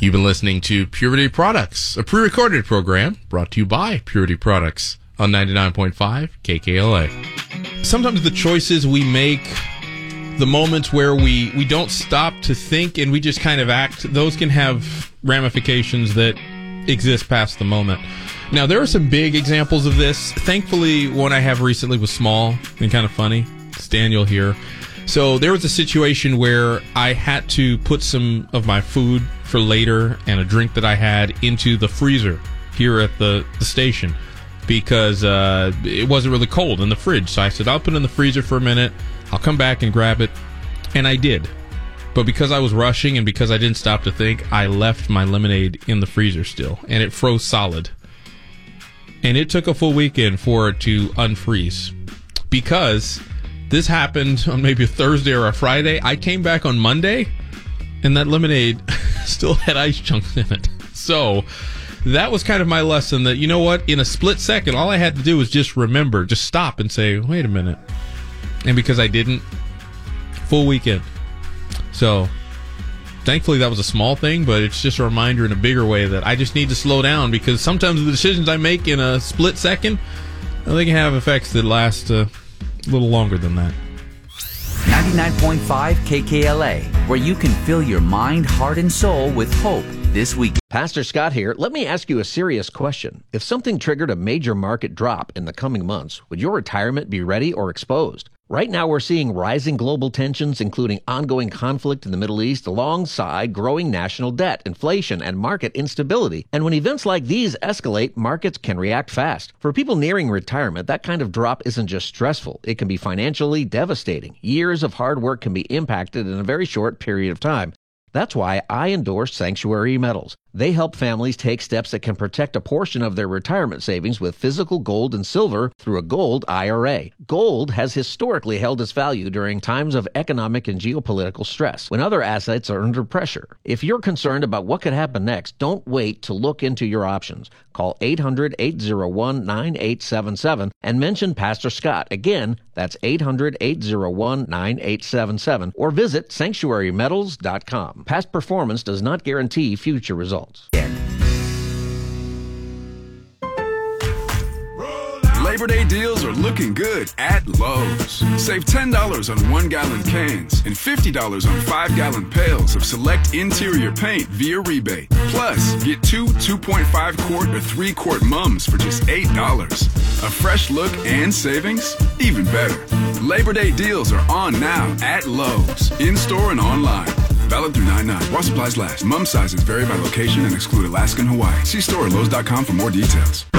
You've been listening to Purity Products, a pre-recorded program brought to you by Purity Products on 99.5 KKLA. Sometimes the choices we make, the moments where we don't stop to think and we just kind of act, those can have ramifications that exist past the moment. Now, there are some big examples of this. Thankfully, one I have recently was small and kind of funny. It's Daniel here. So there was a situation where I had to put some of my food for later and a drink that I had into the freezer here at the station because it wasn't really cold in the fridge. So I said, I'll put it in the freezer for a minute. I'll come back and grab it. And I did. But because I was rushing and because I didn't stop to think, I left my lemonade in the freezer still. And it froze solid. And it took a full weekend for it to unfreeze. Because this happened on maybe a Thursday or a Friday. I came back on Monday, and that lemonade still had ice chunks in it. So that was kind of my lesson that, you know what, in a split second, all I had to do was just remember, just stop and say, wait a minute. And because I didn't, full weekend. So thankfully that was a small thing, but it's just a reminder in a bigger way that I just need to slow down because sometimes the decisions I make in a split second, they can have effects that last a little longer than that. 99.5 KKLA, where you can fill your mind, heart, and soul with hope this week. Pastor Scott here. Let me ask you a serious question. If something triggered a major market drop in the coming months, would your retirement be ready or exposed? Right now, we're seeing rising global tensions, including ongoing conflict in the Middle East, alongside growing national debt, inflation, and market instability. And when events like these escalate, markets can react fast. For people nearing retirement, that kind of drop isn't just stressful. It can be financially devastating. Years of hard work can be impacted in a very short period of time. That's why I endorse Sanctuary Metals. They help families take steps that can protect a portion of their retirement savings with physical gold and silver through a gold IRA. Gold has historically held its value during times of economic and geopolitical stress, when other assets are under pressure. If you're concerned about what could happen next, don't wait to look into your options. Call 800-801-9877 and mention Pastor Scott. Again, that's 800-801-9877 or visit sanctuarymetals.com. Past performance does not guarantee future results. Labor Day deals are looking good at Lowe's. Save $10 on 1-gallon cans and $50 on 5-gallon pails of select interior paint via rebate. Plus, get 2.5 quart or 3-quart mums for just $8. A fresh look and savings? Even better. Labor Day deals are on now at Lowe's, in-store and online. Valid through 9/9. While supplies last. Mum sizes vary by location and exclude Alaska and Hawaii. See store at Lowe's.com for more details.